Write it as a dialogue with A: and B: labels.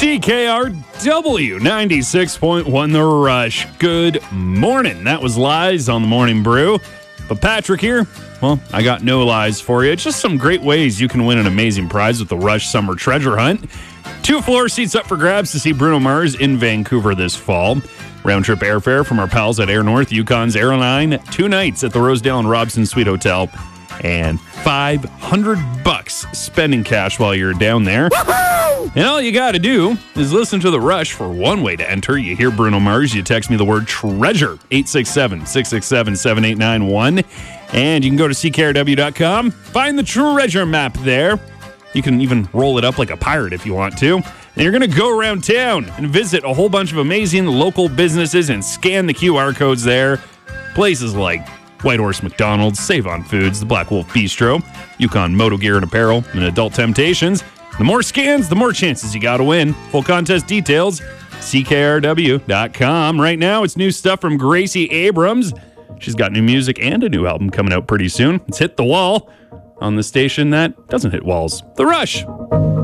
A: CKRW 96.1 The Rush. Good morning. That was Lies on the Morning Brew. But Patrick here, well, I got no lies for you. It's just some great ways you can win an amazing prize with the Rush Summer Treasure Hunt. 2 floor seats up for grabs to see Bruno Mars in Vancouver this fall. Round-trip airfare from our pals at Air North, Yukon's Airline. 2 nights at the Rosedale and Robson Suite Hotel. And $500 spending cash while you're down there. Woo-hoo! And all you got to do is listen to The Rush for one way to enter. You hear Bruno Mars, you text me the word treasure, 867-667-7891. And you can go to ckrw.com, find the treasure map there. You can even roll it up like a pirate if you want to. And you're going to go around town and visit a whole bunch of amazing local businesses and scan the QR codes there. Places like White Horse McDonald's, Save On Foods, the Black Wolf Bistro, Yukon Moto Gear and Apparel, and Adult Temptations. The more scans, the more chances you got to win. Full contest details, ckrw.com. Right now, it's new stuff from Gracie Abrams. She's got new music and a new album coming out pretty soon. It's Hit the Wall on the station that doesn't hit walls. The Rush.